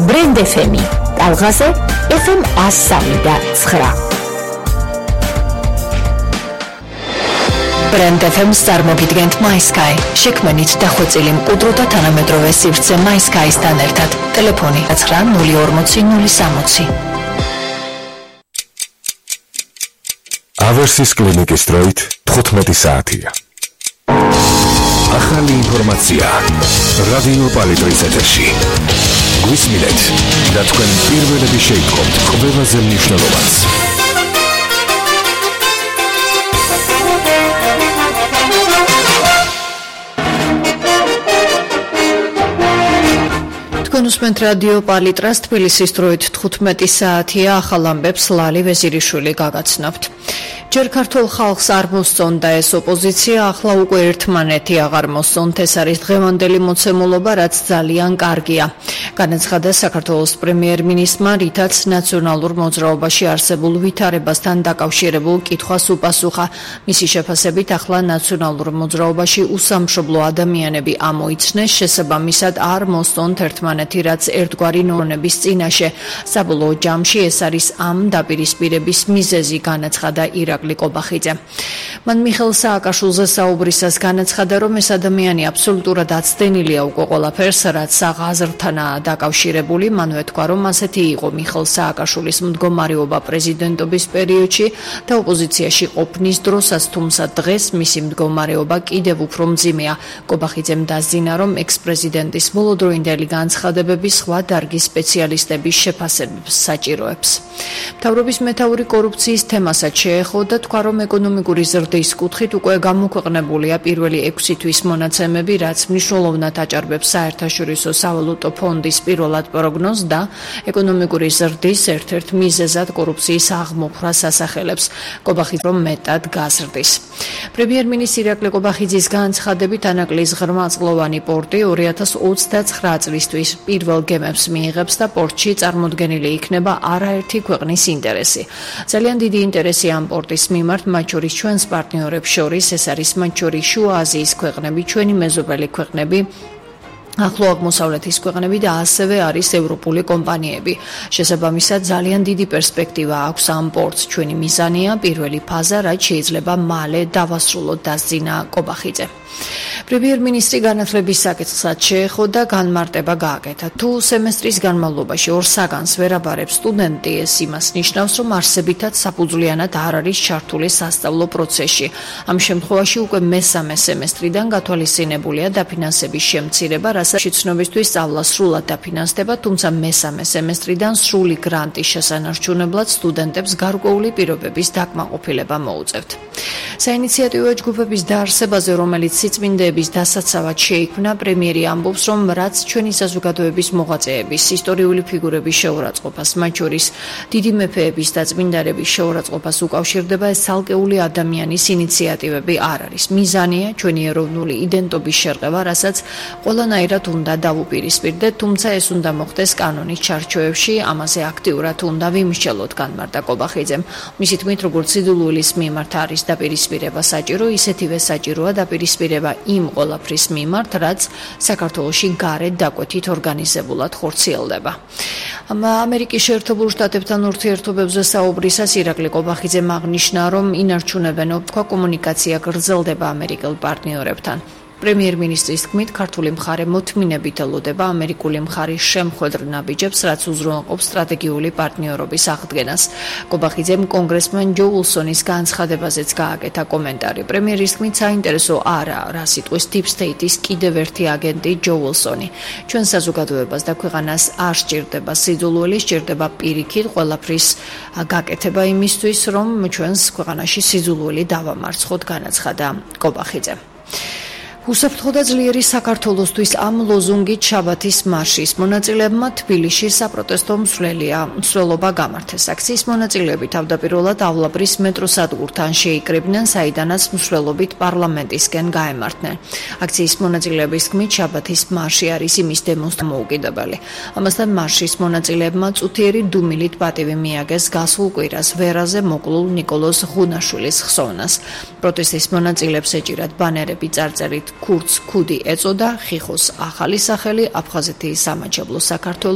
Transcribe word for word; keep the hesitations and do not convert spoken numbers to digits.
Brand эф эм-ი, ტალღაზე ეფ ემ one oh three და nine. Brand эф эм-ს წარმოგიდგენთ MySky, შექმნით დახვეწილი მკვდრო და თანამედროვე სივრცე MySky-სთან ერთად. ტელეფონი nine null forty null sixty. ავერსის კლინიკის დროით თხუთმეტი საათია. ახალი ინფორმაცია რადიო პალიტრის ეთერში. გვისმინეთ და თქვენ პირველები შეიტყობთ ყველაზე მნიშვნელოვანს. თქვენ უსმენთ რადიო პალიტრას, თბილისის დროით თხუთმეტი საათია. ახალ ამბებს ლალი ვეზირიშვილი გაგაცნობთ. ჯერ ქართულ ხალხს არ მოსწონდა ეს ოპოზიცია, ახლა უკვე ერთმანეთი აღარ მოსწონთ. ეს არის დღევანდელი მოცემულობა, რაც ძალიან კარგია. განაცხადა საქართველოს პრემიერ-მინისტრმა, რითაც ნაციონალურ მოძრაობაში არსებულ ვითარებასთან დაკავშირებულ კითხვას უპასუხა. მისი შეფასებით, ახლა ნაციონალურ მოძრაობაში უსამშობლო ადამიანები ამოიცნეს, შესაბამისად არ მოსწონთ ერთმანეთი, რაც ერთგვარი ნორმების წინაშე. საბოლოო ჯამში ეს არის ამ დაპირისპირების მიზეზი, განაცხადა ირაკლი კობახიძე. მან მიხეილ სააკაშვილზე საუბრისას განაცხადა, რომ ეს ადამიანი აბსოლუტურად აცდენილია უკვე ყველაფერს, რაც აღაზრთანაა დაკავშირებული. მანვე თქვა, რომ ასეთი იყო მიხეილ სააკაშვილის მდგომარეობა პრეზიდენტობის პერიოდში და ოპოზიციაში ყოფნის დროსაც, თუმცა დღეს მისი მდგომარეობა კიდევ უფრო მძიმეა. კობახიძემ დასძინა, რომ ექს-პრეზიდენტის ბოლოდროინდელი განცხადებები სხვა დარგის სპეციალისტების შეფასებებს საჭიროებს. მთავრობის მეთაური კორუფციის თემასაც შეეხო და თქვა, რომ ეკონომიკური ზრდის კუთხით უკვე გამოქვეყნებულია პირველი ექვსი თვის მონაცემები, რაც მნიშვნელოვნად აჭარბებს საერთაშორისო სავალუტო ფონდის პირველად პროგნოზს და ეკონომიკური ზრდის ერთ-ერთ მიზეზად კორუფციის აღმოფხვრას ასახელებს. კობახიძე რომ მეტად გაზრდის. პრემიერ-მინისტრი ირაკლი კობახიძის განცხადებით, ანაკლის ღრმაწყლოვანი პორტი ორი ათას ოცდაცხრა წლისთვის პირველ გემებს მიიღებს და პორტში წარმოდგენილი იქნება არაერთი ქვეყნის ინტერესი. ძალიან დიდი ინტერესი ამ პორტის მიმართ, მათ შორის ჩვენს პარტნიორებს შორის, ეს არის მათ შორის შუა აზიის ქვეყნები, ჩვენი მეზობელი ქვეყნები, ახლო აღმოსავლეთის ქვეყნები და ასევე არის ევროპული კომპანიები. შესაბამისად, ძალიან დიდი პერსპექტივა აქვს ამ პორტს. ჩვენი მიზანია პირველი ფაზა, რაც შეიძლება მალე დავასრულოთ, დასძინა კობახიძე. პრემიერ-მინისტრი განათლების საკითხსაც შეეხო და განმარტება გააკეთა. თუ სემესტრის განმავლობაში ორ საგანს ვერ აბარებს სტუდენტი, ეს იმას ნიშნავს, რომ არსებითად საფუძვლიანად არ არის ჩართული სასწავლო პროცესში. ამ შემთხვევაში უკვე მესამე სემესტრიდან გათვალისწინებულია დაფინანსების შემცირება, რასაც ცნობისთვის სწავლა სრულად დაფინანსდება, თუმცა მესამე სემესტრიდან სრული გრანტის შესანარჩუნებლად სტუდენტებს გარკვეული პირობების დაკმაყოფილება მოუწევთ. საინიციატივო ჯგუფების დაარსებაზე, რომელიც სიწმინდეების დასაცავად შეიქმნა, პრემიერი ამბობს, რომ რაც ჩვენი საზოგადოების მოღვაწეების, ისტორიული ფიგურების შეურაცხყოფას, მათ შორის დიდი მეფეების და წმინდანების შეურაცხყოფას უკავშირდება, ეს ცალკეული ადამიანის ინიციატივები არ არის. მიზანია ჩვენი ეროვნული იდენტობის შერყევა, რასაც ყველანაირად უნდა დავუპირისპირდეთ, თუმცა ეს უნდა მოხდეს კანონის ჩარჩოებში, ამაზე აქტიურად უნდა ვიმსჯელოთ, განმარტა კობახიძემ. მისი თქმით, როგორც სიძულვილის მიმართ არის დაპირისპირება საჭირო, ისეთივე საჭიროა დაპირისპირება იმ ყველაფრის მიმართ, რაც საქართველოში გარეთ დაკვეთით ორგანიზებულად ხორციელდება. ამერიკის შეერთებულ შტატებთან ურთიერთობებზე საუბრისას ირაკლი კობახიძემ აღნიშნა, რომ ინარჩუნებენ ოფთქვა კომუნიკაცია გრძელდება ამერიკელ პარტნიორებთან. პრემიერ-მინისტრის თქმით, ქართული მხარე მოთმინებით ელოდება ამერიკული მხარის შემხვედრ ნაბიჯებს, რაც უზრუნველყოფს სტრატეგიული პარტნიორობის აღდგენას. კობახიძემ კონგრესმენ ჯო უილსონის განცხადებაზეც გააკეთა კომენტარი. პრემიერის თქმით, საინტერესო არაა, რა სიტყვის Deep State-ის კიდევ ერთი აგენტი ჯო უილსონი. ჩვენ საზოგადოებას და ქვეყანას არ სჭირდება სიძულველი, სჭირდება პირიქით ყველაფრის გაკეთება იმისთვის, რომ ჩვენს ქვეყანაში სიძულველი დავამარცხოთ, განაცხადა კობახიძე. უსაფრთხო და ძლიერი საქართველოსთვის ამ ლოზუნგით შაბათის მარშის მონაწილეებმა თბილისში საპროტესტო მსვლელობა გამართეს. აქციის მონაწილეები თავდაპირველად ავლაბრის მეტროსადგურთან შეიკრიბნენ, საიდანაც მსვლელობით პარლამენტისკენ გაემართნენ. აქციის მონაწილეების თქმით, შაბათის მარში არის იმის დემონსტრაცია. ამასთან მარშის მონაწილეებმა წუთიერი დუმილით პატივი მიაგეს გასულ კვირას ვერაზე მოკლულ ნიკოლოზ ღუნაშვილის ხსოვნას. პროტესტის მონაწილეებს ეჭირათ ბანერები წარწერით ქურდს ქუდი ეწოდა, ხიხოს ახალი სახელი, აფხაზეთის სამაჩაბლო საქართველო